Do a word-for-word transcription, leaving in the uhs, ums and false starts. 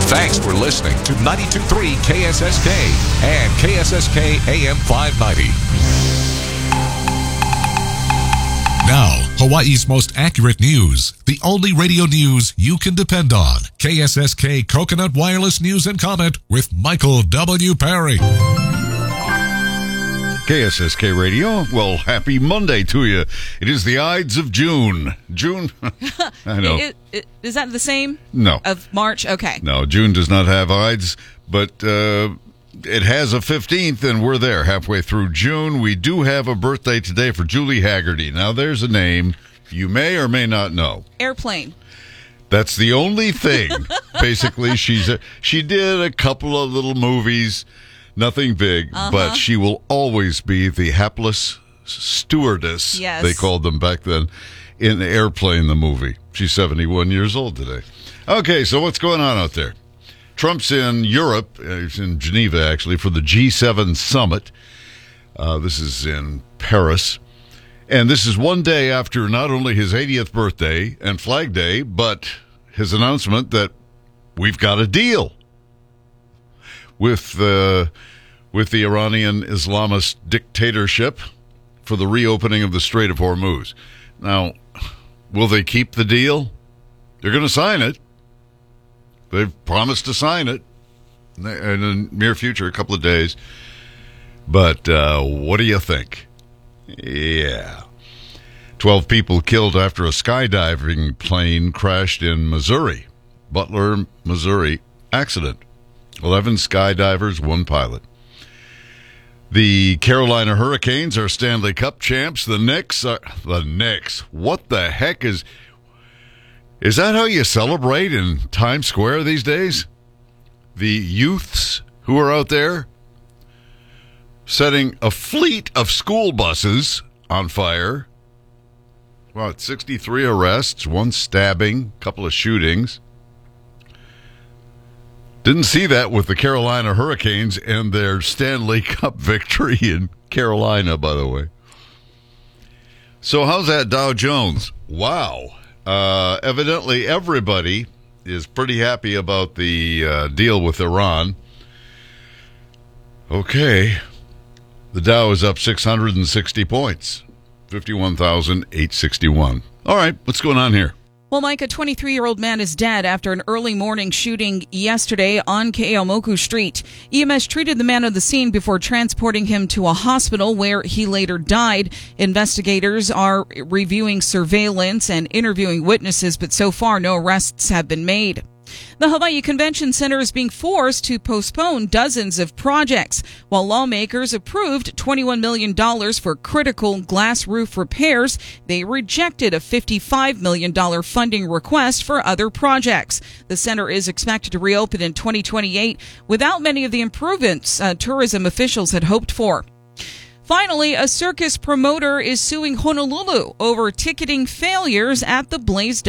Thanks for listening to ninety-two point three K S S K and K S S K A M five ninety. Now, Hawaii's most accurate news. The only radio news you can depend on. K S S K Coconut Wireless News and Comment with Michael W. Perry. K S S K Radio. Well, happy Monday to you. It is the Ides of June. June? I know. It, it, is that the same? No. Of March? Okay. No, June does not have Ides, but uh, it has a fifteenth, and we're there halfway through June. We do have a birthday today for Julie Haggerty. Now, there's a name you may or may not know. Airplane. That's the only thing. Basically, she's a, she did a couple of little movies. Nothing big, uh-huh. but she will always be the hapless stewardess, yes. they called them back then, in Airplane, the movie. She's seventy-one years old today. Okay, so what's going on out there? Trump's in Europe, uh, he's in Geneva, actually, for the G seven summit. Uh, this is in Paris. And this is one day after not only his eightieth birthday and Flag Day, but his announcement that we've got a deal with uh, with the Iranian Islamist dictatorship for the reopening of the Strait of Hormuz. Now, will they keep the deal? They're going to sign it. They've promised to sign it in the near future, a couple of days. But uh, what do you think? Yeah. Twelve people killed after a skydiving plane crashed in Missouri. Butler, Missouri accident. Eleven skydivers, one pilot. The Carolina Hurricanes are Stanley Cup champs. The Knicks are... The Knicks. What the heck is... Is that how you celebrate in Times Square these days? The youths who are out there setting a fleet of school buses on fire. What, sixty-three arrests, one stabbing, a couple of shootings. Didn't see that with the Carolina Hurricanes and their Stanley Cup victory in Carolina, by the way. So how's that Dow Jones? Wow. Uh, evidently, everybody is pretty happy about the uh, deal with Iran. Okay. The Dow is up six hundred sixty points, fifty-one thousand eight hundred sixty-one. All right, what's going on here? Well, Mike, a twenty-three-year-old man is dead after an early morning shooting yesterday on Keeaumoku Street. E M S treated the man on the scene before transporting him to a hospital where he later died. Investigators are reviewing surveillance and interviewing witnesses, but so far no arrests have been made. The Hawaii Convention Center is being forced to postpone dozens of projects. While lawmakers approved twenty-one million dollars for critical glass roof repairs, they rejected a fifty-five million dollars funding request for other projects. The center is expected to reopen in twenty twenty-eight without many of the improvements uh, tourism officials had hoped for. Finally, a circus promoter is suing Honolulu over ticketing failures at the Blaze